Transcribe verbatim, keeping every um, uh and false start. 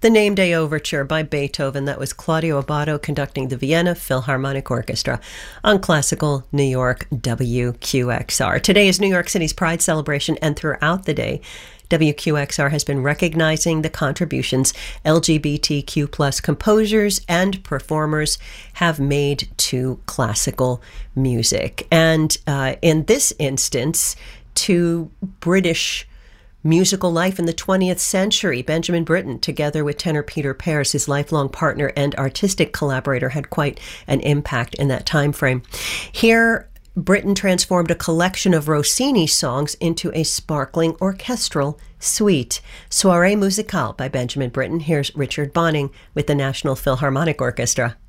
The Name Day Overture by Beethoven. That was Claudio Abbado conducting the Vienna Philharmonic Orchestra on Classical New York W Q X R. Today is New York City's Pride celebration, and throughout the day, W Q X R has been recognizing the contributions L G B T Q plus composers and performers have made to classical music. And uh, in this instance, to British musical life in the twentieth century. Benjamin Britten, together with tenor Peter Pears, his lifelong partner and artistic collaborator, had quite an impact in that time frame. Here, Britten transformed a collection of Rossini songs into a sparkling orchestral suite. Soirée Musicale by Benjamin Britten. Here's Richard Bonning with the National Philharmonic Orchestra.